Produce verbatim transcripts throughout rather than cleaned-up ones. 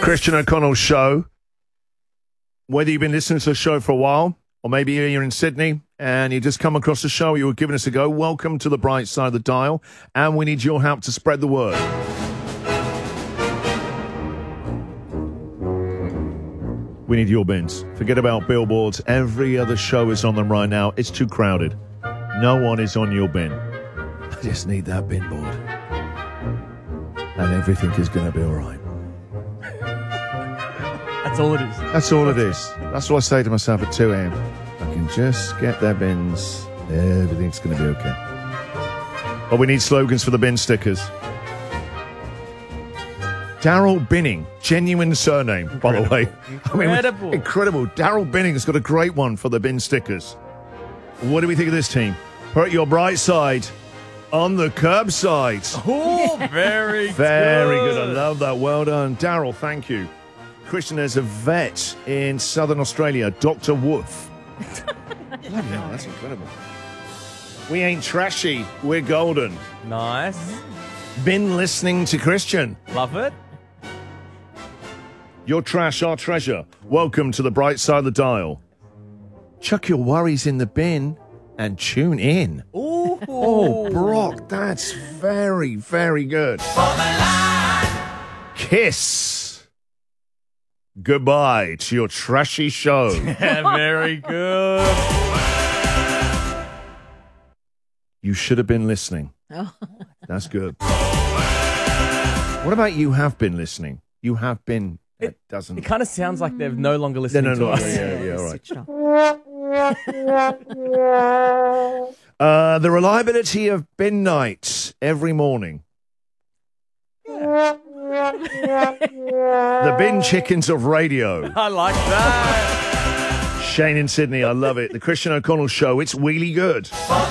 Christian O'Connell Show. Whether you've been listening to the show for a while, or maybe you're in Sydney and you just come across the show, you were giving us a go, welcome to the bright side of the dial, and we need your help to spread the word. We need your bins. Forget about billboards. Every other show is on them right now. It's too crowded. No one is on your bin. I just need that bin board. And everything is going to be all right. That's all it is. That's all it is. That's what I say to myself at two a.m. I can just get their bins. Everything's going to be okay. But we need slogans for the bin stickers. Daryl Binning, genuine surname, incredible. By the way. Incredible. I mean, incredible. Daryl Binning's got a great one for the bin stickers. What do we think of this team? Put your bright side on the curbside. Oh, very good. Very good. I love that. Well done. Daryl, thank you. Christian, there's a vet in southern Australia, Doctor Wolf. Bloody hell, that's incredible. We ain't trashy. We're golden. Nice. Been listening to Christian. Love it. Your trash, our treasure. Welcome to the bright side of the dial. Chuck your worries in the bin and tune in. Ooh. Oh, Brock, that's very, very good. Kiss. Goodbye to your trashy show. Yeah, very good. You should have been listening. Oh. That's good. What about you have been listening? You have been... It doesn't... It kind of sounds like they're no longer No, listening no, to no. us. Yeah, yeah, all right. Switched on. Uh, the reliability of bin night every morning. The bin chickens of radio. I like that. Shane in Sydney, I love it. The Christian O'Connell Show, it's really good.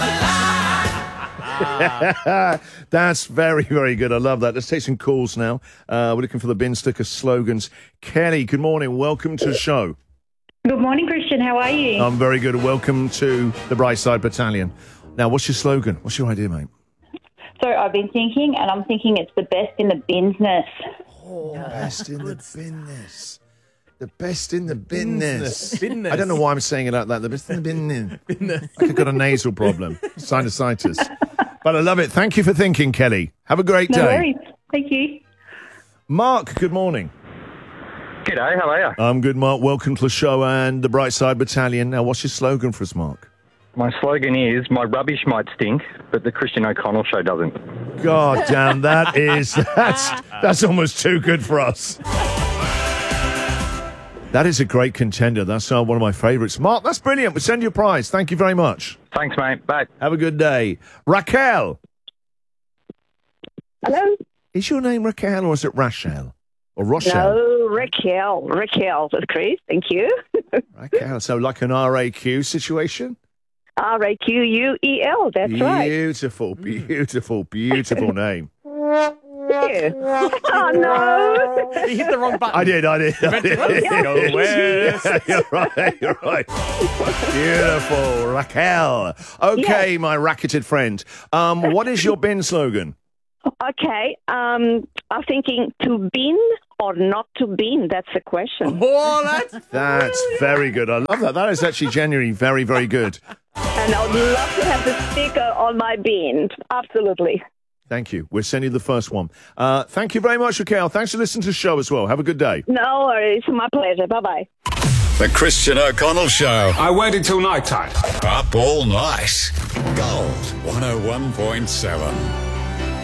That's very, very good. I love that. Let's take some calls now. Uh, we're looking for the bin sticker slogans. Kelly, good morning. Welcome to the show. Good morning, Christian. How are you? I'm very good. Welcome to the Brightside Battalion. Now, what's your slogan? What's your idea, mate? So I've been thinking, and I'm thinking it's the best in the business. Oh, best in the binness. The best in the binness. Binness. I don't know why I'm saying it like that. The best in the binness. Binness. Like I've got a nasal problem, sinusitis. But I love it. Thank you for thinking, Kelly. Have a great No day. worries. Thank you. Mark, good morning. G'day, how are you? I'm good, Mark. Welcome to the show and the Brightside Battalion. Now, what's your slogan for us, Mark? My slogan is, my rubbish might stink, but the Christian O'Connell Show doesn't. God damn, that is, that's, that's almost too good for us. That is a great contender. That's uh, one of my favourites. Mark, that's brilliant. We'll send you a prize. Thank you very much. Thanks, mate. Bye. Have a good day. Raquel. Hello? Is your name Raquel or is it Rachel? Or Rochelle? No, Raquel. Raquel, that's great. Thank you. Raquel. So like an R A Q situation? R A Q U E L, that's right. Beautiful, beautiful, beautiful name. Yeah. Oh, no. You hit the wrong button. I did, I did. I did. Go west. Yeah, you're right, you're right. Beautiful, Raquel. Okay, my racketed friend. Um, what is your bin slogan? Okay, um, I'm thinking to bin or not to bin. That's the question. Oh, that's... That's very good. I love that. That is actually genuinely very, very good. And I would love to have the sticker on my bin. Absolutely. Thank you. We'll send you the first one. Uh, thank you very much, Raquel. Thanks for listening to the show as well. Have a good day. No worries. My pleasure. Bye-bye. The Christian O'Connell Show. I waited till night time. Up all night. Gold one oh one point seven.